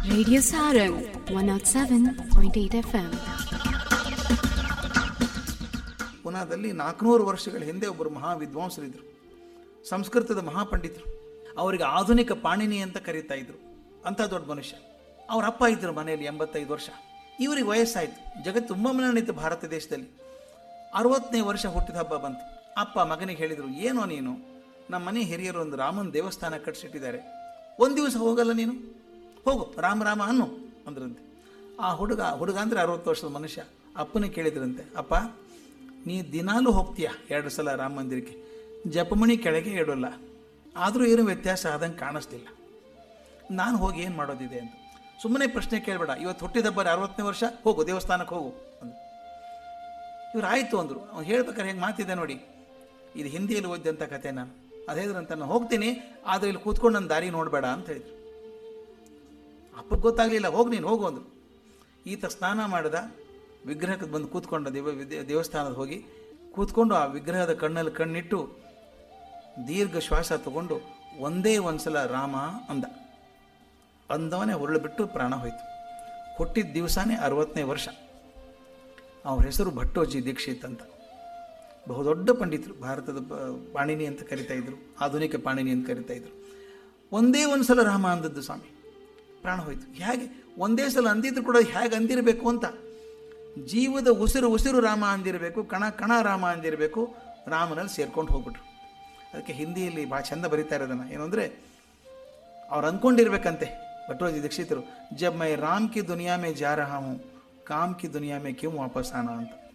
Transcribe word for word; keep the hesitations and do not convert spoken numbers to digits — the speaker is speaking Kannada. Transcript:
Radio Sarang one oh seven point eight F M. ಪುನಾದಲ್ಲಿ ನಾಲ್ಕುನೂರು ವರ್ಷಗಳ ಹಿಂದೆ ಒಬ್ಬರು ಮಹಾ ವಿದ್ವಾಂಸರಿದ್ದರು, ಸಂಸ್ಕೃತದ ಮಹಾಪಂಡಿತರು. ಅವರಿಗೆ ಆಧುನಿಕ ಪಾಣಿನಿ ಅಂತ ಕರೀತಾ ಇದ್ರು. ಅಂಥ ದೊಡ್ಡ ಮನುಷ್ಯ. ಅವ್ರ ಅಪ್ಪ ಇದ್ದರು ಮನೆಯಲ್ಲಿ ಎಂಬತ್ತೈದು ವರ್ಷ. ಇವರಿಗೆ ವಯಸ್ಸಾಯಿತು. ಜಗತ್ತು ತುಂಬ ಮನಣಿತು ಭಾರತ ದೇಶದಲ್ಲಿ. ಅರವತ್ತನೇ ವರ್ಷ ಹುಟ್ಟಿದ ಹಬ್ಬ ಬಂತು. ಅಪ್ಪ ಮಗನಿಗೆ ಹೇಳಿದರು, ಏನೋ ನೀನು ನಮ್ಮ ಮನೆ ಹಿರಿಯರು ಒಂದು ರಾಮನ ದೇವಸ್ಥಾನ ಕಟ್ಟಿಸಿಟ್ಟಿದ್ದಾರೆ, ಒಂದು ದಿವಸ ಹೋಗಲ್ಲ ನೀನು? ಹೋಗು, ರಾಮ ರಾಮ ಅನ್ನು ಅಂದ್ರಂತೆ. ಆ ಹುಡುಗ ಹುಡುಗ ಅಂದರೆ ಅರವತ್ತು ವರ್ಷದ ಮನುಷ್ಯ ಅಪ್ಪನಿಗೆ ಕೇಳಿದ್ರಂತೆ, ಅಪ್ಪ ನೀ ದಿನಾಲೂ ಹೋಗ್ತೀಯ ಎರಡು ಸಲ ರಾಮ ಮಂದಿರಕ್ಕೆ, ಜಪಮಣಿ ಕೆಳಗೆ ಇಡೋಲ್ಲ, ಆದರೂ ಏನು ವ್ಯತ್ಯಾಸ ಆದಂಗೆ ಕಾಣಿಸ್ತಿಲ್ಲ, ನಾನು ಹೋಗಿ ಏನು ಮಾಡೋದಿದೆ ಅಂತ. ಸುಮ್ಮನೆ ಪ್ರಶ್ನೆ ಕೇಳಬೇಡ, ಇವತ್ತು ಹುಟ್ಟಿದಬ್ಬರ ಅರವತ್ತನೇ ವರ್ಷ, ಹೋಗು ದೇವಸ್ಥಾನಕ್ಕೆ ಹೋಗು ಅಂದರು. ಇವ್ರು ಆಯಿತು ಅಂದರು. ಅವ್ನು ಹೇಳ್ಬೇಕಾದ್ರೆ ಹೆಂಗೆ ಮಾತಿದೆ ನೋಡಿ, ಇದು ಹಿಂದಿಯಲ್ಲಿ ಓದಿದಂಥ ಕತೆ. ನಾನು ಅದೇ ಹೇಳಿದ್ರಂತ, ನಾನು ಹೋಗ್ತೀನಿ, ಆದರೆ ಇಲ್ಲಿ ಕೂತ್ಕೊಂಡು ನನ್ನ ದಾರಿ ನೋಡಬೇಡ ಅಂತ ಹೇಳಿದ್ರು. ಅಪ್ಪಗೆ ಗೊತ್ತಾಗಲಿಲ್ಲ. ಹೋಗಿ ನೀನು ಹೋಗು ಅಂದರು. ಈತ ಸ್ನಾನ ಮಾಡಿದ, ವಿಗ್ರಹಕ್ಕೆ ಬಂದು ಕೂತ್ಕೊಂಡ, ದೇವ ದೇವಸ್ಥಾನದ ಹೋಗಿ ಕೂತ್ಕೊಂಡು ಆ ವಿಗ್ರಹದ ಕಣ್ಣಲ್ಲಿ ಕಣ್ಣಿಟ್ಟು ದೀರ್ಘ ಶ್ವಾಸ ತಗೊಂಡು ಒಂದೇ ಒಂದು ಸಲ ರಾಮ ಅಂದ. ಅಂದವನೇ ಹೊರಳು ಬಿಟ್ಟು ಪ್ರಾಣ ಹೋಯಿತು. ಹುಟ್ಟಿದ ದಿವಸನೇ ಅರವತ್ತನೇ ವರ್ಷ. ಅವ್ರ ಹೆಸರು ಭಟ್ಟೋಜಿ ದೀಕ್ಷಿತ್ ಅಂತ. ಬಹುದೊಡ್ಡ ಪಂಡಿತರು, ಭಾರತದ ಪಾಣಿನಿ ಅಂತ ಕರಿತಾ ಇದ್ರು, ಆಧುನಿಕ ಪಾಣಿನಿ ಅಂತ ಕರಿತಾ ಇದ್ರು. ಒಂದೇ ಒಂದು ಸಲ ರಾಮ ಅಂದದ್ದು ಸ್ವಾಮಿ, ಪ್ರಾಣ ಹೋಯಿತು. ಹೇಗೆ ಒಂದೇ ಸಲ ಅಂದಿದ್ರು ಕೂಡ ಹೇಗೆ ಅಂದಿರಬೇಕು ಅಂತ, ಜೀವದ ಉಸಿರು ಉಸಿರು ರಾಮ ಅಂದಿರಬೇಕು, ಕಣ ಕಣ ರಾಮ ಅಂದಿರಬೇಕು, ರಾಮನಲ್ಲಿ ಸೇರ್ಕೊಂಡು ಹೋಗ್ಬಿಟ್ರು. ಅದಕ್ಕೆ ಹಿಂದಿಯಲ್ಲಿ ಭಾಳ ಚಂದ ಬರೀತಾ ಇರೋದನ್ನು ಏನು ಅಂದರೆ, ಅವ್ರು ಅಂದ್ಕೊಂಡಿರ್ಬೇಕಂತೆ ಭಟ್ಟೋಜಿ ದೀಕ್ಷಿತರು, ಜಬ್ ಮೈ ರಾಮ್ ಕಿ ದುನಿಯಾ ಮೇ ಜಾ ರಹಾ ಹೂಂ ಕಾಮ್ ಕಿ ದುನಿಯಾ ಮೇ ಕ್ಯೂಂ ವಾಪಸ್ ಆನಾ ಅಂತ.